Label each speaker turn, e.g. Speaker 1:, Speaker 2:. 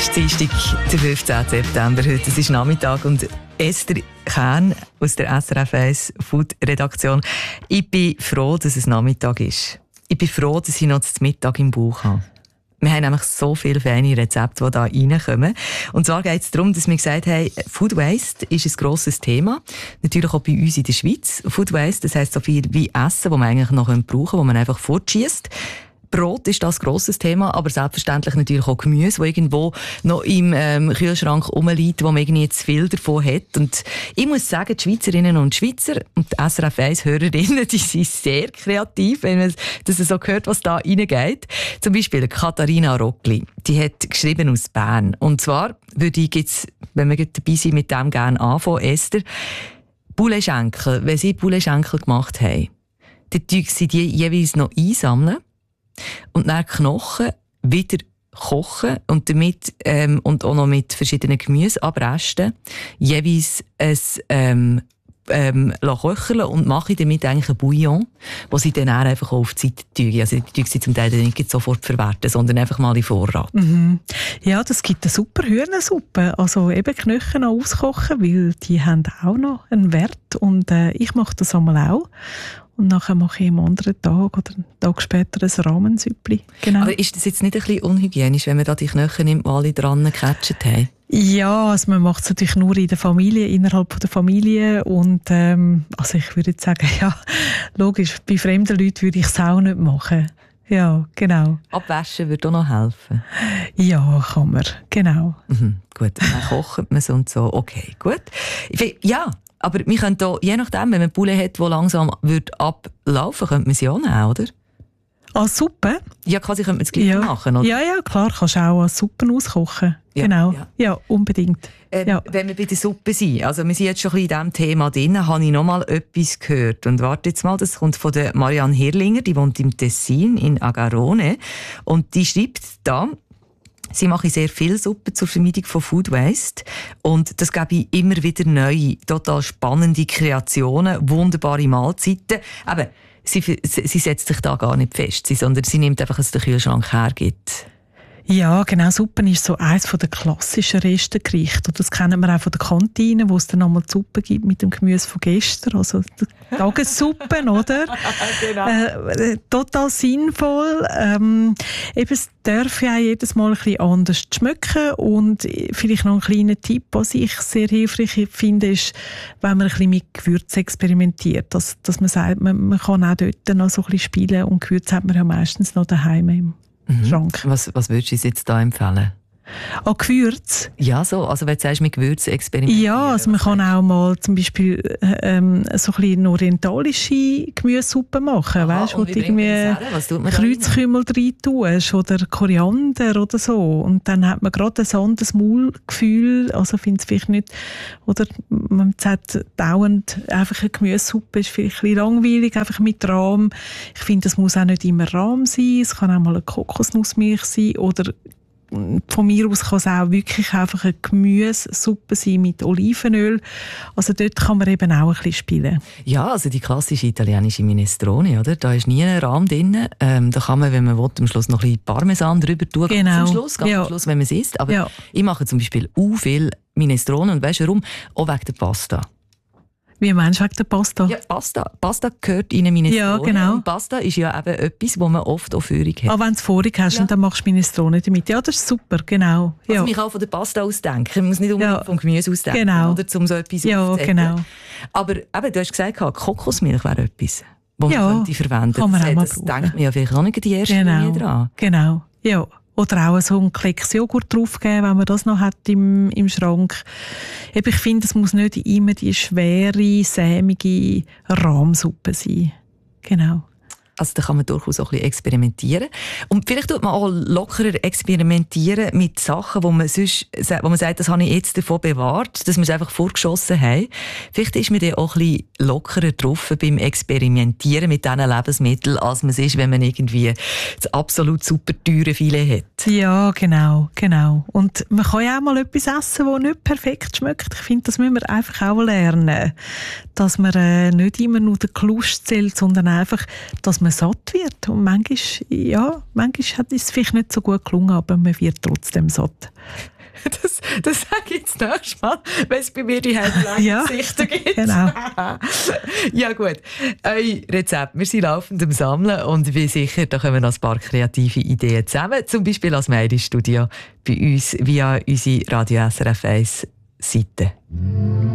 Speaker 1: Es ist Dienstag, der 15. September. Heute ist Nachmittag und Esther Kern aus der SRF 1 Food-Redaktion. Ich bin froh, dass es Nachmittag ist. Ich bin froh, dass ich noch zum Mittag im Bauch habe. Wir haben nämlich so viele feine Rezepte, die hier reinkommen. Und zwar geht es darum, dass wir gesagt haben, Food Waste ist ein grosses Thema. Natürlich auch bei uns in der Schweiz. Food Waste, das heisst so viel wie Essen, das man eigentlich noch brauchen könnte, das man einfach fortschießt. Brot ist das grosses Thema, aber selbstverständlich natürlich auch Gemüse, das irgendwo noch im Kühlschrank rumliegt, wo man irgendwie zu viel davon hat. Und ich muss sagen, die Schweizerinnen und Schweizer und die SRF 1-Hörerinnen, die sind sehr kreativ, wenn man das so hört, was da reingeht. Zum Beispiel Katharina Rockli, die hat geschrieben aus Bern. Und zwar würde ich jetzt, wenn wir dabei sind, mit dem gerne anfangen, Esther, Pouletschenkel, wenn sie Pouletschenkel gemacht haben, dann tun sie die jeweils noch einsammeln. Und dann Knochen wieder kochen und damit und auch noch mit verschiedenen Gemüseabresten jeweils ein köcheln und mache damit eigentlich ein Bouillon, wo sie dann einfach auf die Seite tun. Also die tun sie zum Teil nicht sofort verwerten, sondern einfach mal in Vorrat.
Speaker 2: Mhm. Ja, das gibt eine super Hühnersuppe. Also eben Knochen noch auskochen, weil die haben auch noch einen Wert. Und ich mache das einmal auch. Und nachher mache ich am anderen Tag oder einen Tag später ein Rahmensüppli. Genau.
Speaker 1: Aber ist das jetzt nicht ein bisschen unhygienisch, wenn man da die Knochen nimmt, die alle dran gecatcht haben?
Speaker 2: Ja, also man macht es natürlich nur in der Familie, innerhalb der Familie. Und also ich würde jetzt sagen, ja, logisch, bei fremden Leuten würde ich es auch nicht machen. Ja, genau.
Speaker 1: Abwaschen würde auch noch helfen?
Speaker 2: Ja, kann man, genau.
Speaker 1: Mhm, gut, dann kocht man es und so. Okay, gut. Ja. Aber wir können hier, je nachdem, wenn man Poulet hat, die langsam ablaufen, könnte man sie auch nehmen, oder?
Speaker 2: Als Suppe?
Speaker 1: Ja, quasi könnte man es gleich machen, oder?
Speaker 2: Ja, klar, kannst du auch als Suppen auskochen.
Speaker 1: Ja,
Speaker 2: genau, ja unbedingt.
Speaker 1: Wenn wir bei der Suppe sind, also wir sind jetzt schon ein bisschen in diesem Thema drin, habe ich noch mal etwas gehört. Und warte jetzt mal, das kommt von der Marianne Hirlinger, die wohnt im Tessin, in Agarone. Und die schreibt da, sie mache sehr viel Suppe zur Vermeidung von Food Waste. Und das gebe ich immer wieder neue, total spannende Kreationen, wunderbare Mahlzeiten. Aber sie setzt sich da gar nicht fest, sondern sie nimmt einfach, was der Kühlschrank hergibt.
Speaker 2: Ja, genau. Suppen ist so eines der klassischen Restengerichte. Das kennen wir auch von der Kantine, wo es dann nochmal die Suppe gibt mit dem Gemüse von gestern. Also die Tagessuppen, oder? Genau. Total sinnvoll. Es darf ja jedes Mal ein bisschen anders schmecken. Und vielleicht noch ein kleiner Tipp, was ich sehr hilfreich finde, ist, wenn man ein bisschen mit Gewürzen experimentiert. Dass man sagt, man kann auch dort noch so ein bisschen spielen. Und Gewürze hat man ja meistens noch daheim im Schrank.
Speaker 1: Was würdest du uns jetzt da empfehlen?
Speaker 2: An Gewürz?
Speaker 1: Ja, so. Also wenn du sagst, mit Gewürzen experimentieren.
Speaker 2: Ja, also man kann auch mal zum Beispiel so ein bisschen orientalische Gemüsesuppe machen. Weißt, wo du irgendwie Kreuzkümmel rein tust oder Koriander oder so. Und dann hat man gerade ein anderes Maulgefühl. Also finde es vielleicht nicht, oder man sagt dauernd einfach eine Gemüsesuppe ist vielleicht ein bisschen langweilig, einfach mit Rahm. Ich finde, es muss auch nicht immer Rahm sein. Es kann auch mal eine Kokosnussmilch sein oder von mir aus kann es auch wirklich einfach eine Gemüsesuppe sein mit Olivenöl. Also dort kann man eben auch ein bisschen spielen.
Speaker 1: Ja, also die klassische italienische Minestrone, oder? Da ist nie ein Rahm drin. Da kann man, wenn man will, am Schluss noch ein bisschen Parmesan drüber tun.
Speaker 2: Genau.
Speaker 1: Am Schluss, am Schluss, wenn man es isst. Aber ich mache zum Beispiel viel Minestrone. Und weißt du warum? Auch wegen der Pasta.
Speaker 2: Wie meinst du wegen der Pasta?
Speaker 1: Ja, Pasta gehört in eine Minestrone. Ja,
Speaker 2: genau.
Speaker 1: Und Pasta ist ja eben etwas, wo man oft auch Führung hat.
Speaker 2: Wenn du Führung hast, dann machst du Minestrone damit. Ja, das ist super, genau. Ja.
Speaker 1: Also ich kann auch von der Pasta ausdenken. Ich muss nicht unbedingt vom Gemüse ausdenken.
Speaker 2: Genau.
Speaker 1: Oder um so etwas aufzusetzen.
Speaker 2: Genau.
Speaker 1: Aber eben, du hast gesagt, Kokosmilch wäre etwas, das man könnte verwenden.
Speaker 2: Kann man auch mal
Speaker 1: das denkt man ja vielleicht auch nicht die erste Linie dran.
Speaker 2: Genau, ja. Oder auch so einen Klecks Joghurt draufgeben, wenn man das noch hat im Schrank. Ich finde, es muss nicht immer die schwere, sämige Rahmsuppe sein. Genau.
Speaker 1: Also da kann man durchaus auch ein bisschen experimentieren. Und vielleicht tut man auch lockerer experimentieren mit Sachen, wo man sagt, das habe ich jetzt davon bewahrt, dass wir es einfach vorgeschossen haben. Vielleicht ist man dann auch ein bisschen lockerer drauf beim Experimentieren mit diesen Lebensmitteln, als man es ist, wenn man irgendwie das absolut super teure Filet hat.
Speaker 2: Ja, genau. Und man kann ja auch mal etwas essen, das nicht perfekt schmeckt. Ich finde, das müssen wir einfach auch lernen. Dass man nicht immer nur den Genuss zählt, sondern einfach, dass man satt wird. Und manchmal hat es vielleicht nicht so gut gelungen, aber man wird trotzdem satt.
Speaker 1: Das sage ich jetzt nächstes Mal, wenn es bei mir die langen Gesichter gibt.
Speaker 2: Genau.
Speaker 1: Ja gut, euer Rezept. Wir sind laufend am Sammeln und ich bin sicher, da kommen noch ein paar kreative Ideen zusammen. Zum Beispiel als Meidi-Studio bei uns via unsere Radio SRF 1 Seite.